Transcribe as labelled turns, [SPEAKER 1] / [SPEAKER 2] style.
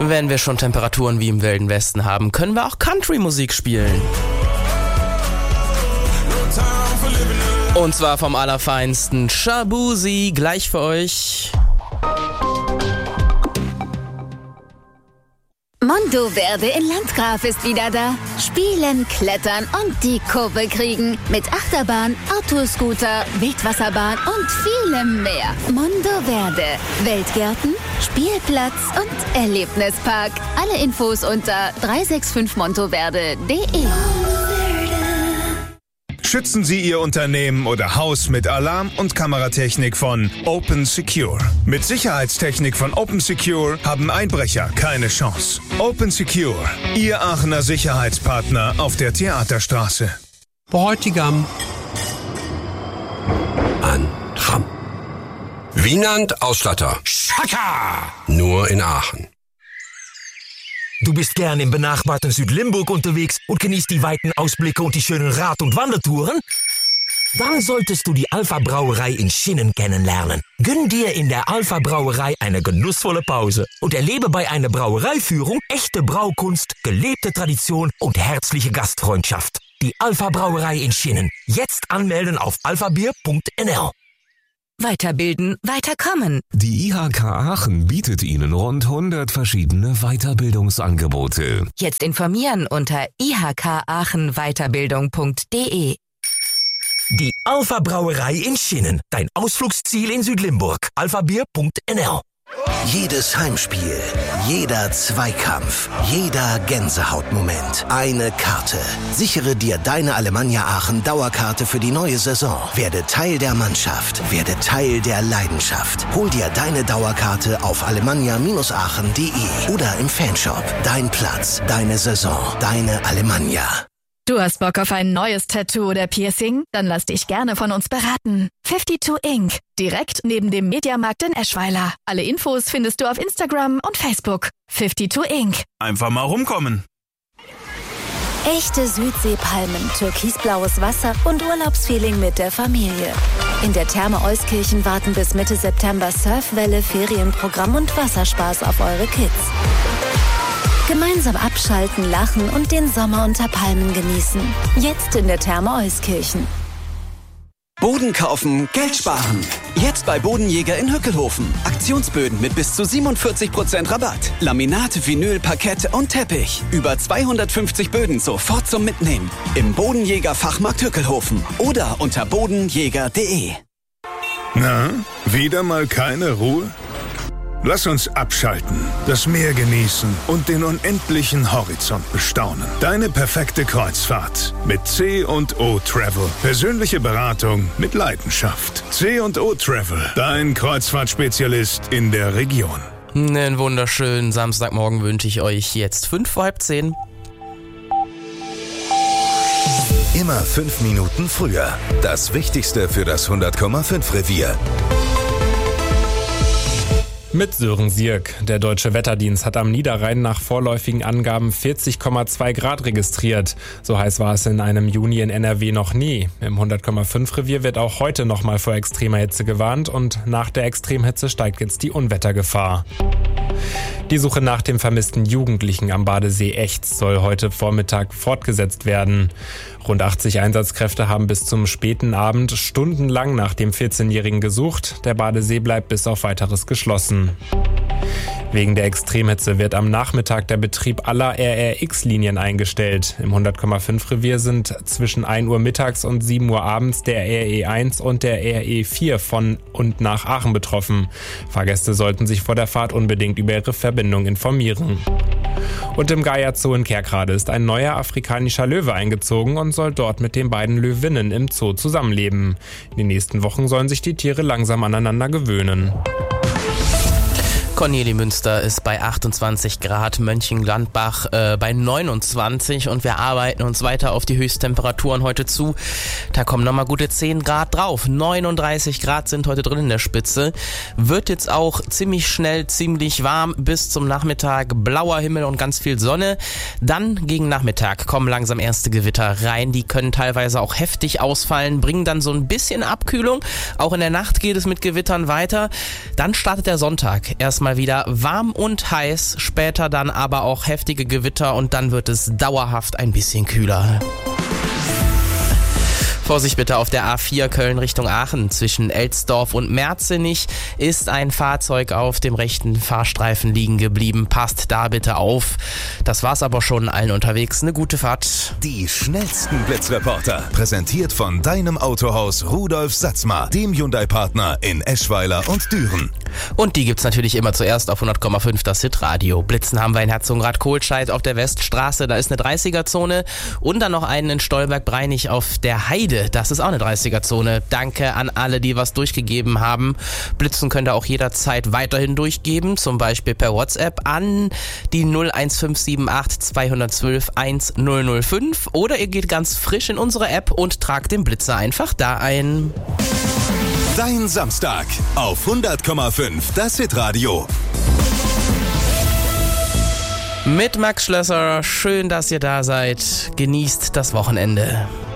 [SPEAKER 1] Wenn wir schon Temperaturen wie im Wilden Westen haben, können wir auch Country-Musik spielen. Und zwar vom allerfeinsten Shaboozey, gleich für euch.
[SPEAKER 2] Monteverde in Landgraf ist wieder da. Spielen, klettern und die Kurve kriegen. Mit Achterbahn, Autoscooter, Wildwasserbahn und vielem mehr. Monteverde. Weltgärten, Spielplatz und Erlebnispark. Alle Infos unter 365monteverde.de.
[SPEAKER 3] Schützen Sie Ihr Unternehmen oder Haus mit Alarm- und Kameratechnik von Open Secure. Mit Sicherheitstechnik von Open Secure haben Einbrecher keine Chance. Open Secure, Ihr Aachener Sicherheitspartner auf der Theaterstraße.
[SPEAKER 4] Bräutigam. An Tram. Wienand Ausstatter. Schaka! Nur in Aachen.
[SPEAKER 5] Du bist gern im benachbarten Südlimburg unterwegs und genießt die weiten Ausblicke und die schönen Rad- und Wandertouren? Dann solltest du die Alpha Brauerei in Schinnen kennenlernen. Gönn dir in der Alpha Brauerei eine genussvolle Pause und erlebe bei einer Brauereiführung echte Braukunst, gelebte Tradition und herzliche Gastfreundschaft. Die Alpha Brauerei in Schinnen. Jetzt anmelden auf alphabier.nl.
[SPEAKER 6] Weiterbilden, weiterkommen.
[SPEAKER 7] Die IHK Aachen bietet Ihnen rund 100 verschiedene Weiterbildungsangebote.
[SPEAKER 6] Jetzt informieren unter ihkaachenweiterbildung.de.
[SPEAKER 5] Die Alpha Brauerei in Schinnen. Dein Ausflugsziel in Südlimburg. alphabier.nl.
[SPEAKER 8] Jedes Heimspiel, jeder Zweikampf, jeder Gänsehautmoment. Eine Karte. Sichere dir deine Alemannia Aachen Dauerkarte für die neue Saison. Werde Teil der Mannschaft. Werde Teil der Leidenschaft. Hol dir deine Dauerkarte auf alemannia-aachen.de oder im Fanshop. Dein Platz, deine Saison, deine Alemannia.
[SPEAKER 9] Du hast Bock auf ein neues Tattoo oder Piercing? Dann lass dich gerne von uns beraten. 52 Ink. Direkt neben dem Mediamarkt in Eschweiler. Alle Infos findest du auf Instagram und Facebook. 52 Ink.
[SPEAKER 10] Einfach mal rumkommen.
[SPEAKER 2] Echte Südseepalmen, türkisblaues Wasser und Urlaubsfeeling mit der Familie. In der Therme Euskirchen warten bis Mitte September Surfwelle, Ferienprogramm und Wasserspaß auf eure Kids. Gemeinsam abschalten, lachen und den Sommer unter Palmen genießen. Jetzt in der Therme Euskirchen.
[SPEAKER 11] Boden kaufen, Geld sparen. Jetzt bei Bodenjäger in Hückelhofen. Aktionsböden mit bis zu 47% Rabatt. Laminat, Vinyl, Parkett und Teppich. Über 250 Böden sofort zum Mitnehmen. Im Bodenjäger Fachmarkt Hückelhofen oder unter bodenjäger.de.
[SPEAKER 3] Na, wieder mal keine Ruhe? Lass uns abschalten, das Meer genießen und den unendlichen Horizont bestaunen. Deine perfekte Kreuzfahrt mit C&O Travel. Persönliche Beratung mit Leidenschaft. C&O Travel, dein Kreuzfahrtspezialist in der Region.
[SPEAKER 1] Einen wunderschönen Samstagmorgen wünsche ich euch jetzt 5:10.
[SPEAKER 12] Immer 5 Minuten früher. Das Wichtigste für das 100,5 Revier.
[SPEAKER 13] Mit Sören Sierk. Der Deutsche Wetterdienst hat am Niederrhein nach vorläufigen Angaben 40,2 Grad registriert. So heiß war es in einem Juni in NRW noch nie. Im 100,5 Revier wird auch heute nochmal vor extremer Hitze gewarnt und nach der Extremhitze steigt jetzt die Unwettergefahr. Die Suche nach dem vermissten Jugendlichen am Badesee Echts soll heute Vormittag fortgesetzt werden. Rund 80 Einsatzkräfte haben bis zum späten Abend stundenlang nach dem 14-Jährigen gesucht. Der Badesee bleibt bis auf Weiteres geschlossen. Wegen der Extremhitze wird am Nachmittag der Betrieb aller RRX-Linien eingestellt. Im 100,5 Revier sind zwischen 1 Uhr mittags und 7 Uhr abends der RE1 und der RE4 von und nach Aachen betroffen. Fahrgäste sollten sich vor der Fahrt unbedingt über ihre Verbindung informieren. Und im Gaya Zoo in Kerkrade ist ein neuer afrikanischer Löwe eingezogen und soll dort mit den beiden Löwinnen im Zoo zusammenleben. In den nächsten Wochen sollen sich die Tiere langsam aneinander gewöhnen.
[SPEAKER 1] Cornelie Münster ist bei 28 Grad, Mönchengladbach bei 29 und wir arbeiten uns weiter auf die Höchsttemperaturen heute zu. Da kommen nochmal gute 10 Grad drauf. 39 Grad sind heute drin in der Spitze. Wird jetzt auch ziemlich schnell ziemlich warm bis zum Nachmittag. Blauer Himmel und ganz viel Sonne. Dann gegen Nachmittag kommen langsam erste Gewitter rein. Die können teilweise auch heftig ausfallen, bringen dann so ein bisschen Abkühlung. Auch in der Nacht geht es mit Gewittern weiter. Dann startet der Sonntag erstmal mal wieder warm und heiß, später dann aber auch heftige Gewitter und dann wird es dauerhaft ein bisschen kühler. Vorsicht bitte auf der A4 Köln Richtung Aachen. Zwischen Elsdorf und Merzenich ist ein Fahrzeug auf dem rechten Fahrstreifen liegen geblieben. Passt da bitte auf. Das war's aber schon, allen unterwegs. Eine gute Fahrt.
[SPEAKER 12] Die schnellsten Blitzreporter. Präsentiert von deinem Autohaus Rudolf Satzmar, dem Hyundai-Partner in Eschweiler und Düren.
[SPEAKER 1] Und die gibt's natürlich immer zuerst auf 100,5 das Hitradio. Blitzen haben wir in Herzogenrath-Kohlscheid auf der Weststraße. Da ist eine 30er-Zone. Und dann noch einen in Stolberg-Breinig auf der Heide. Das ist auch eine 30er-Zone. Danke an alle, die was durchgegeben haben. Blitzen könnt ihr auch jederzeit weiterhin durchgeben, zum Beispiel per WhatsApp an die 01578 212 1005 oder ihr geht ganz frisch in unsere App und tragt den Blitzer einfach da ein.
[SPEAKER 12] Dein Samstag auf 100,5 das Hitradio.
[SPEAKER 1] Mit Max Schlösser, schön, dass ihr da seid. Genießt das Wochenende.